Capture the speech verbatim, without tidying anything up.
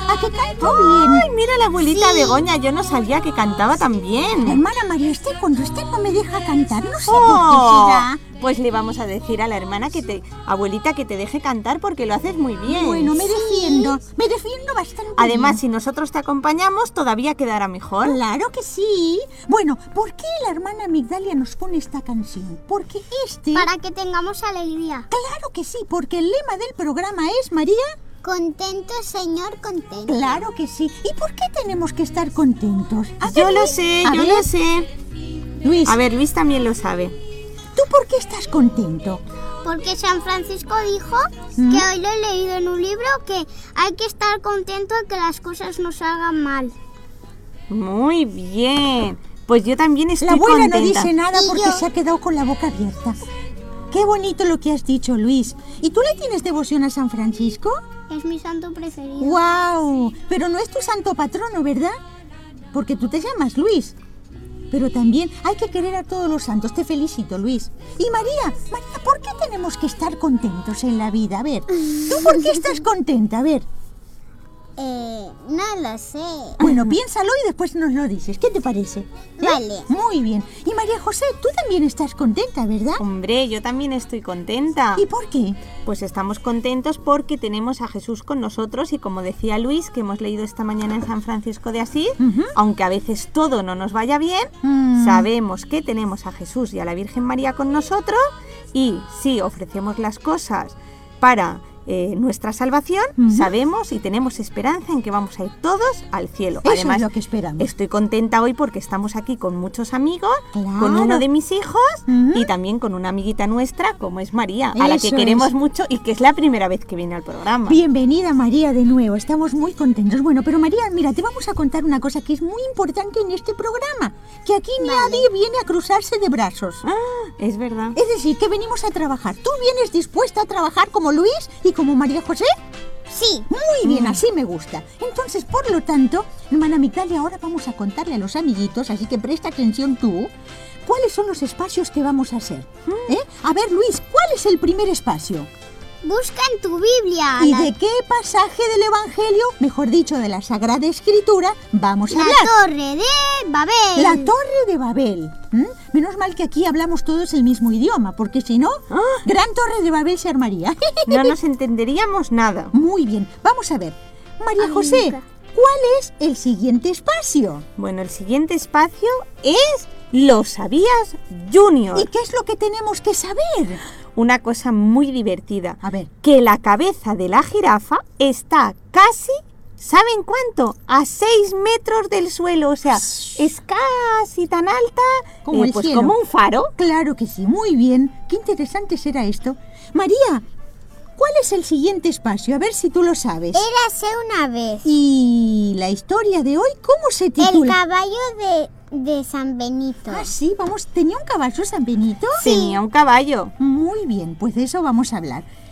¿A que canto bien? ¡Ay, mira la abuelita Sí. Begoña! Yo no sabía que cantaba tan bien. Hermana María, usted cuando usted no me deja cantar, no sé por ¡Oh! qué será. Pues le vamos a decir a la hermana que te, abuelita, que te deje cantar porque lo haces muy bien. Bueno, me defiendo, me defiendo bastante Además, bien. si nosotros te acompañamos, todavía quedará mejor. Claro que sí. Bueno, ¿por qué la hermana Migdalia nos pone esta canción? Porque este... Para que tengamos alegría. Claro que sí, porque el lema del programa es, María... Contento, Señor, contento. Claro que sí. ¿Y por qué tenemos que estar contentos? A Yo ver, lo Luis, sé, a yo ver, lo sé. Luis, A ver, Luis también lo sabe. ¿tú por qué estás contento? Porque San Francisco dijo ¿Mm? que hoy lo he leído en un libro que hay que estar contento de que las cosas no salgan mal. Muy bien. Pues yo también estoy La abuela contenta. no dice nada Y porque yo. se ha quedado con la boca abierta. Qué bonito lo que has dicho, Luis. ¿Y tú le tienes devoción a San Francisco? Es mi santo preferido. ¡Guau! Pero no es tu santo patrono, ¿verdad? Porque tú te llamas Luis. Pero también hay que querer a todos los santos. Te felicito, Luis. Y María, María, ¿por qué tenemos que estar contentos en la vida? A ver, ¿tú por qué estás contenta? A ver, Eh, no lo sé. bueno, piénsalo y después nos lo dices. ¿Qué te parece? ¿Eh? Vale. Muy bien. Y María José, tú también estás contenta, ¿verdad? Hombre, yo también estoy contenta. ¿Y por qué? Pues estamos contentos porque tenemos a Jesús con nosotros y como decía Luis, que hemos leído esta mañana en San Francisco de Asís, Ujú. aunque a veces todo no nos vaya bien, Mm. sabemos que tenemos a Jesús y a la Virgen María con nosotros y si ofrecemos las cosas para eh, nuestra salvación, Ujú. sabemos y tenemos esperanza en que vamos a ir todos al cielo. Eso Además, es lo que esperamos. estoy contenta hoy porque estamos aquí con muchos amigos, Claro. con uno de mis hijos Ujú. y también con una amiguita nuestra como es María, a la que Eso queremos es. mucho y que es la primera vez que viene al programa. Bienvenida María de nuevo, estamos muy contentos. Bueno, pero María, mira, te vamos a contar una cosa que es muy importante en este programa, que aquí nadie viene a cruzarse de brazos. Ah, es verdad. Es decir, que venimos a trabajar. ¿Tú vienes dispuesta a trabajar como Luis y como María José? Sí. Muy bien, así me gusta. Entonces, por lo tanto, hermana Migdalia, ahora vamos a contarle a los amiguitos, así que presta atención tú, cuáles son los espacios que vamos a hacer. ¿Eh? A ver, Luis, ¿cuál es el primer espacio? Busca en tu Biblia. ¿Y la, de qué pasaje del Evangelio, mejor dicho, de la Sagrada Escritura, vamos a la hablar? Torre de Babel. La Torre de Babel. ¿Mm? Menos mal que aquí hablamos todos el mismo idioma, porque si no, Ah. Gran Torre de Babel se armaría. No nos entenderíamos nada. Muy bien, vamos a ver. María Ay, José, nunca. ¿cuál es el siguiente espacio? Bueno, el siguiente espacio es ¿Lo sabías, Junior? ¿Y qué es lo que tenemos que saber? Una cosa muy divertida. A ver. Que la cabeza de la jirafa está casi, ¿saben cuánto? A seis metros del suelo. O sea, es casi tan alta Como el pues cielo. como un faro. Claro que sí, muy bien. Qué interesante será esto. María, ¿cuál es el siguiente espacio? A ver si tú lo sabes. Érase una vez. Y la historia de hoy, ¿cómo se El titula? caballo de, de San Benito. Ah, sí, vamos, ¿tenía un caballo San Benito? Tenía un caballo. Muy bien, pues de eso vamos a hablar.